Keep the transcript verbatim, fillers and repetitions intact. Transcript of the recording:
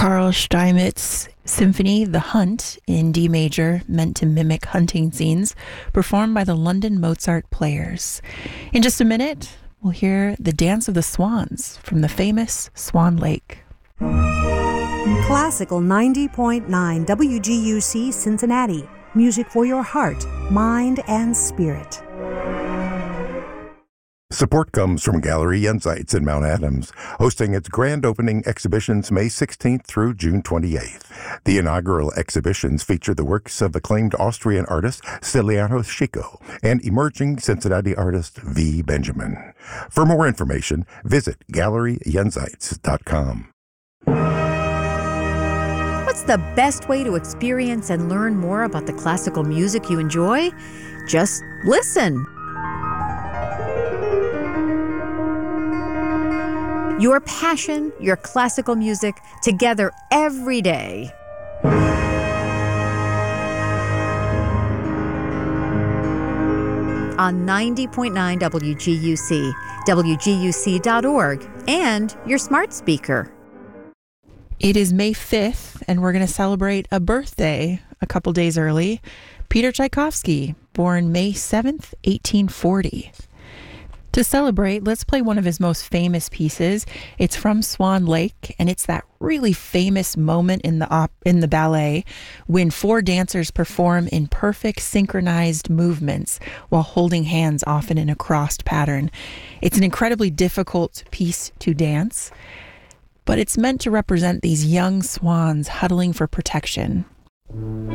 Carl Steinmetz's symphony, The Hunt, in D major, meant to mimic hunting scenes, performed by the London Mozart Players. In just a minute, we'll hear The Dance of the Swans from the famous Swan Lake. Classical ninety point nine W G U C Cincinnati. Music for your heart, mind, and spirit. Support comes from Gallery Jenseits in Mount Adams, hosting its grand opening exhibitions May sixteenth through June twenty-eighth. The inaugural exhibitions feature the works of acclaimed Austrian artist Stilianos Chico and emerging Cincinnati artist V. Benjamin. For more information, visit gallery jenseits dot com. What's the best way to experience and learn more about the classical music you enjoy? Just listen. Your passion, your classical music, together every day. On ninety point nine W G U C, W G U C dot org, and your smart speaker. It is May fifth, and we're going to celebrate a birthday a couple days early. Peter Tchaikovsky, born May seventh, eighteen forty. To celebrate, let's play one of his most famous pieces. It's from Swan Lake, and it's that really famous moment in the op- in the ballet when four dancers perform in perfect synchronized movements while holding hands, often in a crossed pattern. It's an incredibly difficult piece to dance, but it's meant to represent these young swans huddling for protection.